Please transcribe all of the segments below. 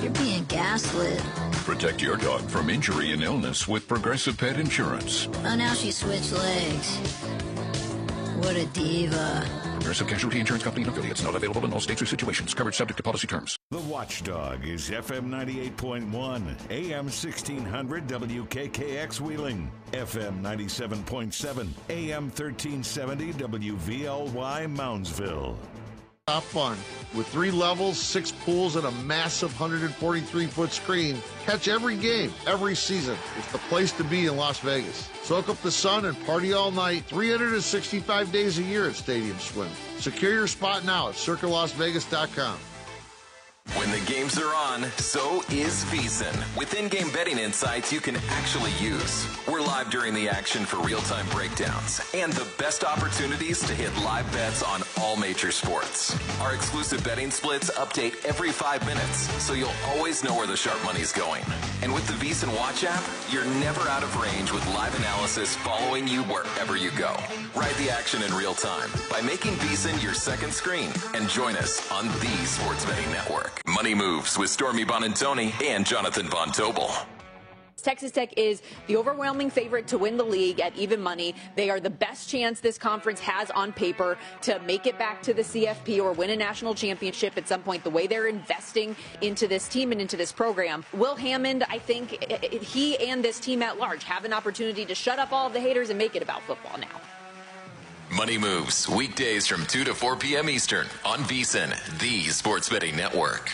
You're being gaslit. Protect your dog from injury and illness with Progressive Pet Insurance. Oh, now she switched legs. What a diva. Progressive Casualty Insurance Company and affiliates. Not available in all states or situations. Coverage subject to policy terms. The Watchdog is FM 98.1, AM 1600 WKKX Wheeling, FM 97.7, AM 1370 WVLY Moundsville. Top fun. With 3 levels, 6 pools, and a massive 143-foot screen, catch every game, every season. It's the place to be in Las Vegas. Soak up the sun and party all night, 365 days a year at Stadium Swim. Secure your spot now at CircaLasVegas.com. When the games are on, so is VEASAN. With in-game betting insights you can actually use. We're live during the action for real-time breakdowns and the best opportunities to hit live bets on all major sports. Our exclusive betting splits update every 5 minutes, so you'll always know where the sharp money's going. And with the VEASAN Watch app, you're never out of range with live analysis following you wherever you go. Ride the action in real time by making VEASAN your second screen and join us on the Sports Betting Network. Money Moves with Stormy Bonantoni and Jonathan Von Tobel. Texas Tech is the overwhelming favorite to win the league at even money. They are the best chance this conference has on paper to make it back to the CFP or win a national championship at some point, the way they're investing into this team and into this program. Will Hammond, I think he and this team at large have an opportunity to shut up all of the haters and make it about football now. Money Moves, weekdays from 2 to 4 p.m. Eastern on VEASAN, the Sports Betting Network.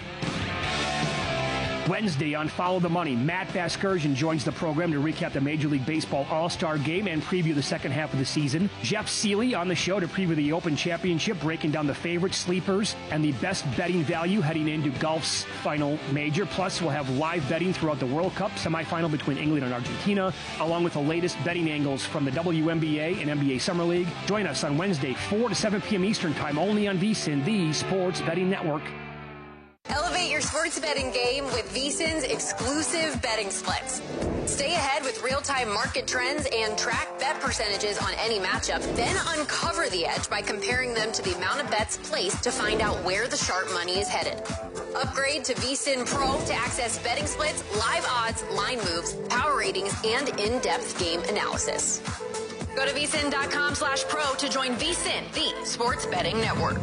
Wednesday on Follow the Money, Matt Vasgersian joins the program to recap the Major League Baseball All-Star Game and preview the second half of the season. Jeff Seeley on the show to preview the Open Championship, breaking down the favorite sleepers and the best betting value heading into golf's final major. Plus, we'll have live betting throughout the World Cup semifinal between England and Argentina, along with the latest betting angles from the WNBA and NBA Summer League. Join us on Wednesday, 4 to 7 p.m. Eastern Time, only on VEASAN, the Sports Betting Network. Elevate your sports betting game with VEASAN's exclusive betting splits. Stay ahead with real-time market trends and track bet percentages on any matchup. Then uncover the edge by comparing them to the amount of bets placed to find out where the sharp money is headed. Upgrade to VEASAN Pro to access betting splits, live odds, line moves, power ratings, and in-depth game analysis. Go to VEASAN.com/pro to join VEASAN, the Sports Betting Network.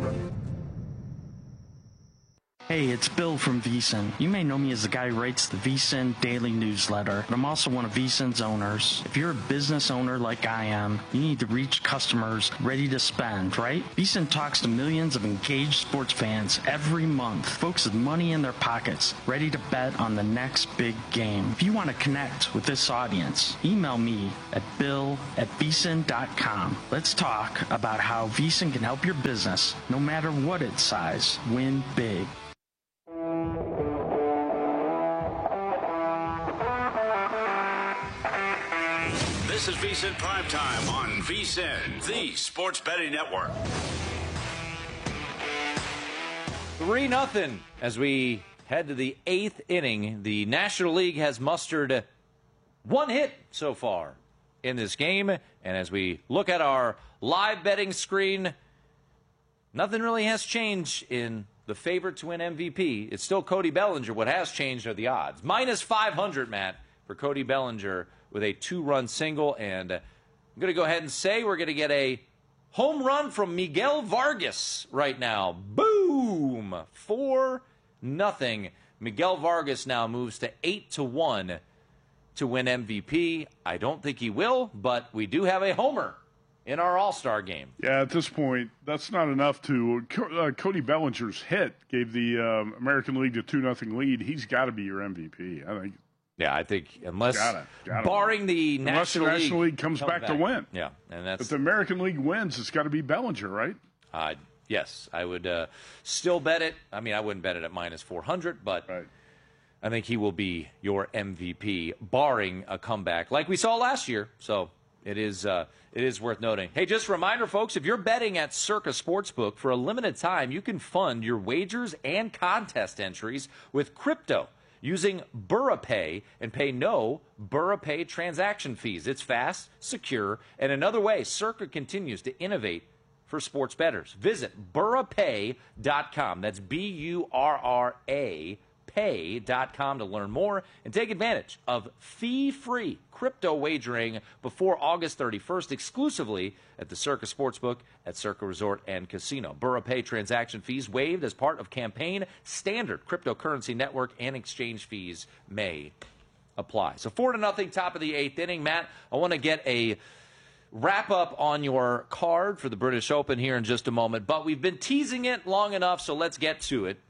Hey, it's Bill from VEASAN. You may know me as the guy who writes the VEASAN Daily Newsletter, but I'm also one of VEASAN's owners. If you're a business owner like I am, you need to reach customers ready to spend, right? VEASAN talks to millions of engaged sports fans every month, folks with money in their pockets, ready to bet on the next big game. If you want to connect with this audience, email me at bill@VEASAN.com. Let's talk about how VEASAN can help your business, no matter what its size, win big. This is VEASAN Primetime on VEASAN, the Sports Betting Network. 3-0 as we head to the 8th inning. The National League has mustered 1 hit so far in this game. And as we look at our live betting screen, nothing really has changed in the favorite to win MVP. It's still Cody Bellinger. What has changed are the odds. Minus 500, Matt, for Cody Bellinger with a 2-run single. And I'm going to go ahead and say we're going to get a home run from Miguel Vargas right now. Boom! 4-0. Miguel Vargas now moves to 8-1 to win MVP. I don't think he will, but we do have a homer in our All-Star game. Yeah, at this point, that's not enough to Cody Bellinger's hit gave the American League a 2-0 lead. He's got to be your MVP, I think. Yeah, I think unless gotta barring the National League comes back to win. Yeah, and that's if the American League wins, it's got to be Bellinger, right? Yes, I would still bet it. I mean, I wouldn't bet it at minus 400, but right. I think he will be your MVP, barring a comeback like we saw last year. So it is worth noting. Hey, just a reminder, folks, if you're betting at Circa Sportsbook for a limited time, you can fund your wagers and contest entries with crypto using BurraPay and pay no BurraPay transaction fees. It's fast, secure, and another way Circa continues to innovate for sports bettors. Visit BurraPay.com. That's BURRA CircaPay.com to learn more and take advantage of fee-free crypto wagering before August 31st exclusively at the Circa Sportsbook at Circa Resort and Casino. Burrow Pay transaction fees waived as part of campaign standard cryptocurrency network, and exchange fees may apply. So 4-0, top of the 8th inning. Matt, I want to get a wrap-up on your card for the British Open here in just a moment, but we've been teasing it long enough, so let's get to it.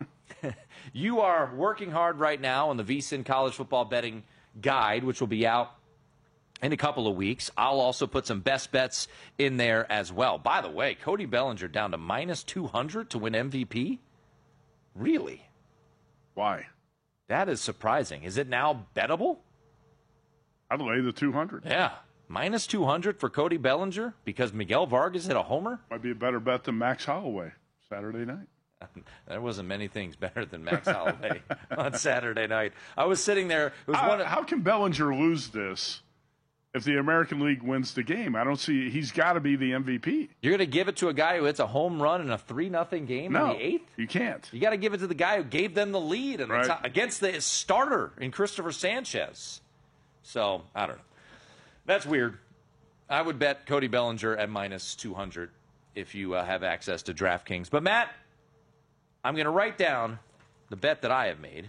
You are working hard right now on the VSiN College Football Betting Guide, which will be out in a couple of weeks. I'll also put some best bets in there as well. By the way, Cody Bellinger down to -200 to win MVP? Really? Why? That is surprising. Is it now bettable? I'd lay the 200. Yeah. -200 for Cody Bellinger because Miguel Vargas hit a homer? Might be a better bet than Max Holloway Saturday night. There wasn't many things better than Max Holloway on Saturday night. I was sitting there. It was how can Bellinger lose this if the American League wins the game? I don't see. He's got to be the MVP. You're going to give it to a guy who hits a home run in a 3-0 game in the 8th? You can't. You got to give it to the guy who gave them the lead Right. against the starter in Christopher Sanchez. So, I don't know. That's weird. I would bet Cody Bellinger at -200 if you have access to DraftKings. But, Matt, I'm going to write down the bet that I have made,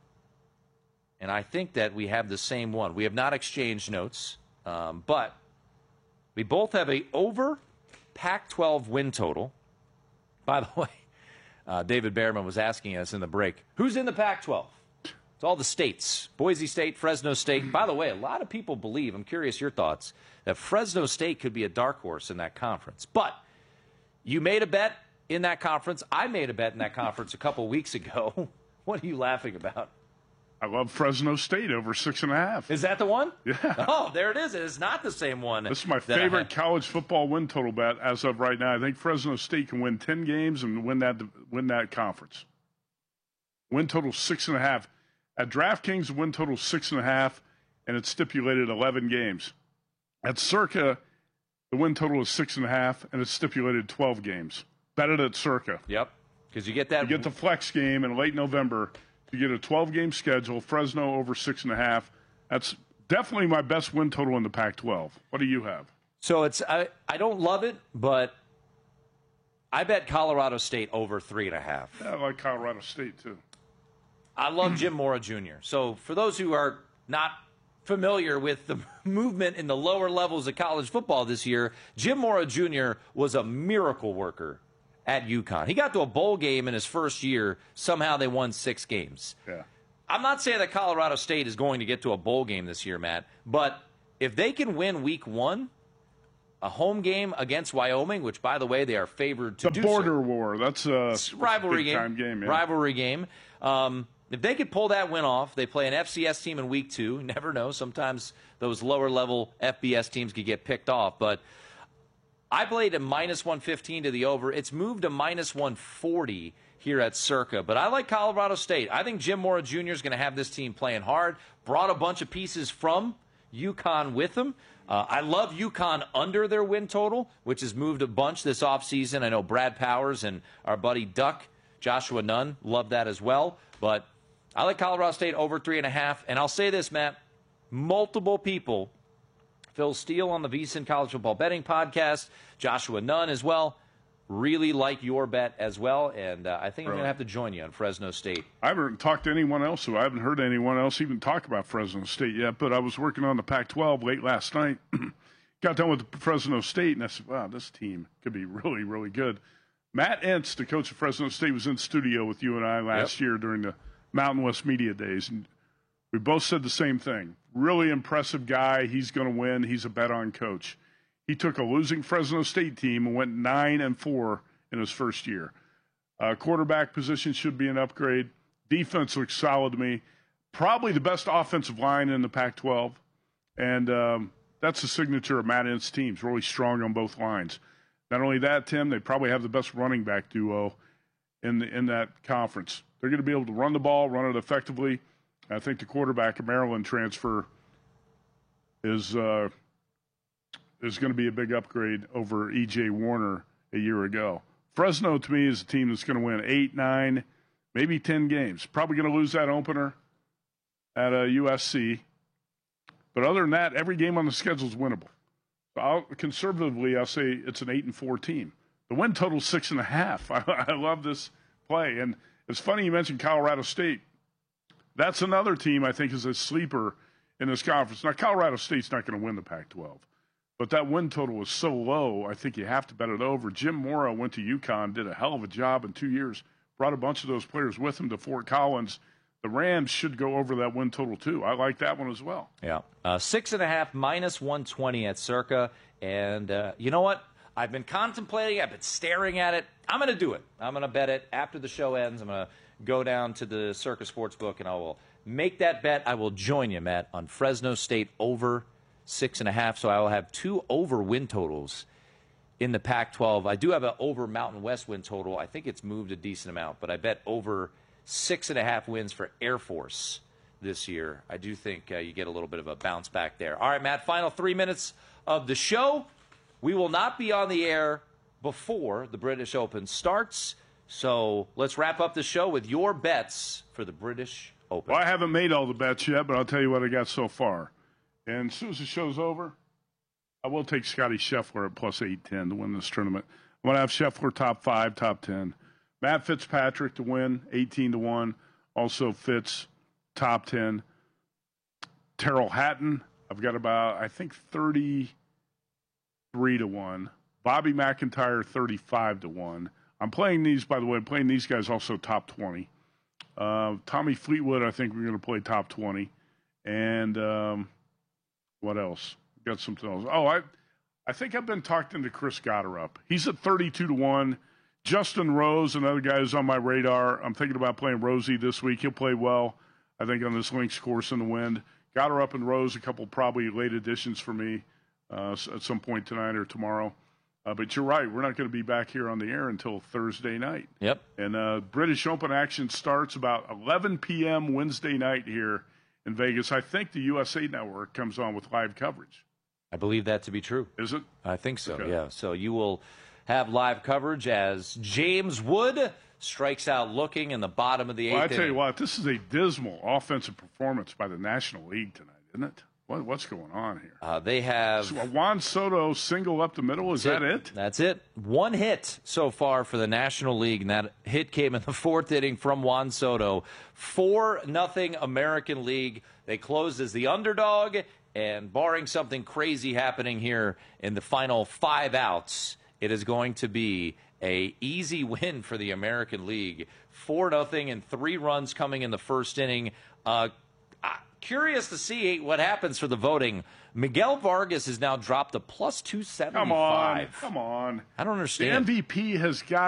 and I think that we have the same one. We have not exchanged notes, but we both have a over Pac-12 win total. By the way, David Behrman was asking us in the break, who's in the Pac-12? It's all the states. Boise State, Fresno State. By the way, a lot of people believe, I'm curious your thoughts, that Fresno State could be a dark horse in that conference. But you made a bet in that conference. I made a bet in that conference a couple weeks ago. What are you laughing about? I love Fresno State over 6.5. Is that the one? Yeah. Oh, there it is. It is not the same one. This is my favorite college football win total bet as of right now. I think Fresno State can win 10 games and win that conference. Win total 6.5. At DraftKings, win total 6.5, and it's stipulated 11 games. At Circa, the win total is 6.5, and it's stipulated 12 games. Bet it at Circa. Yep, because you get that. You get the flex game in late November. You get a 12-game schedule. Fresno over 6.5. That's definitely my best win total in the Pac-12. What do you have? So it's I don't love it, but I bet Colorado State over 3.5. Yeah, I like Colorado State too. I love Jim Mora Jr. So for those who are not familiar with the movement in the lower levels of college football this year, Jim Mora Jr. was a miracle worker at UConn. He got to a bowl game in his first year. Somehow they won 6 games. Yeah. I'm not saying that Colorado State is going to get to a bowl game this year, Matt, but if they can win week 1, a home game against Wyoming, which, by the way, they are favored to do the border war. That's a rivalry big-time game. Yeah. Rivalry game. If they could pull that win off, they play an FCS team in week 2. You never know. Sometimes those lower-level FBS teams could get picked off. But I played a -115 to the over. It's moved to -140 here at Circa. But I like Colorado State. I think Jim Mora Jr. is going to have this team playing hard. Brought a bunch of pieces from UConn with him. I love UConn under their win total, which has moved a bunch this offseason. I know Brad Powers and our buddy Duck, Joshua Nunn, love that as well. But I like Colorado State over 3.5. And I'll say this, Matt. Multiple people, Phil Steele on the VSiN College Football Betting Podcast, Joshua Nunn as well, really like your bet as well. And I think I'm going to have to join you on Fresno State. I haven't talked to anyone else, I haven't heard anyone else even talk about Fresno State yet. But I was working on the Pac-12 late last night. Got done with Fresno State, and I said, wow, this team could be really, really good. Matt Entz, the coach of Fresno State, was in studio with you and I last year during the Mountain West Media Days, and we both said the same thing. Really impressive guy. He's going to win. He's a bet-on coach. He took a losing Fresno State team and went 9-4 in his first year. Quarterback position should be an upgrade. Defense looks solid to me. Probably the best offensive line in the Pac-12, and that's the signature of Matt Entz's teams, really strong on both lines. Not only that, Tim, they probably have the best running back duo in that conference. They're going to be able to run the ball, run it effectively. I think the quarterback, a Maryland transfer, is going to be a big upgrade over E.J. Warner a year ago. Fresno, to me, is a team that's going to win 8, 9, maybe 10 games. Probably going to lose that opener at USC. But other than that, every game on the schedule is winnable. So conservatively, I'll say it's an 8-4 team. The win total is 6.5. I love this play. And it's funny you mentioned Colorado State. That's another team I think is a sleeper in this conference. Now, Colorado State's not going to win the Pac-12. But that win total was so low, I think you have to bet it over. Jim Mora went to UConn, did a hell of a job in 2 years, brought a bunch of those players with him to Fort Collins. The Rams should go over that win total, too. I like that one as well. Yeah. 6.5 minus 120 at Circa. And you know what? I've been contemplating. I've been staring at it. I'm going to do it. I'm going to bet it after the show ends. I'm going to go down to the Circa Sportsbook, and I will make that bet. I will join you, Matt, on Fresno State over 6.5. So I will have 2 over win totals in the Pac-12. I do have an over Mountain West win total. I think it's moved a decent amount, but I bet over 6.5 wins for Air Force this year. I do think you get a little bit of a bounce back there. All right, Matt, final 3 minutes of the show. We will not be on the air before the British Open starts, so let's wrap up the show with your bets for the British Open. Well, I haven't made all the bets yet, but I'll tell you what I got so far. And as soon as the show's over, I will take Scotty Scheffler at plus 810 to win this tournament. I'm going to have Scheffler top 5, top 10. Matt Fitzpatrick to win, 18-1. Also Fitz, top 10. Terrell Hatton, I've got about, I think, 33-1. Bobby McIntyre, 35-1. I'm playing these, by the way, these guys also top 20. Tommy Fleetwood, I think we're going to play top 20. And what else? Got something else. Oh, I think I've been talking to Chris Gotterup. He's at 32-1. Justin Rose, another guy who's on my radar. I'm thinking about playing Rosie this week. He'll play well, I think, on this links course in the wind. Gotterup and Rose, a couple probably late additions for me at some point tonight or tomorrow. But you're right. We're not going to be back here on the air until Thursday night. Yep. And British Open action starts about 11 p.m. Wednesday night here in Vegas. I think the USA Network comes on with live coverage. I believe that to be true. Is it? I think so, Okay. yeah. So you will have live coverage as James Wood strikes out looking in the bottom of the 8th Well, I tell you inning. what, this is a dismal offensive performance by the National League tonight, isn't it? What's going on here? They have So Juan Soto single up the middle. Is that it? That's it. 1 hit so far for the National League, and that hit came in the 4th inning from Juan Soto. 4-0 American League. They closed as the underdog, and barring something crazy happening here in the final 5 outs, it is going to be a easy win for the American League. 4-0 and 3 runs coming in the 1st inning. Curious to see what happens for the voting. Miguel Vargas has now dropped to plus 275. Come on. I don't understand. The MVP has got